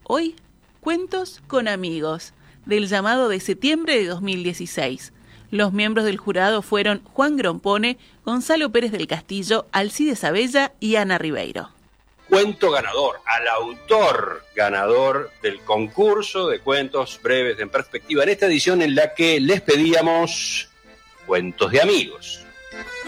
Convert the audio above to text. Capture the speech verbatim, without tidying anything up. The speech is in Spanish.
Hoy, Cuentos con Amigos, del llamado de septiembre de dos mil dieciséis. Los miembros del jurado fueron Juan Grompone, Gonzalo Pérez del Castillo, Alcides Abella y Ana Ribeiro. Cuento ganador, al autor ganador del concurso de cuentos breves en perspectiva, en esta edición en la que les pedíamos cuentos de amigos.